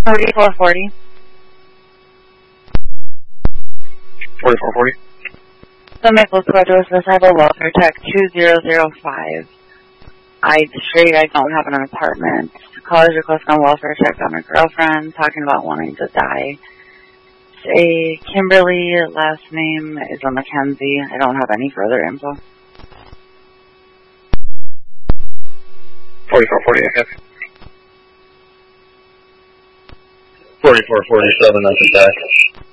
4440. 4440. The Maple Square West Cyber Welfare Tech 2005. I don't have an apartment. College request on welfare check on a girlfriend, talking about wanting to die. Say Kimberly, last name is a Mackenzie. I don't have any further info. 4440, okay. 4447, that's a text.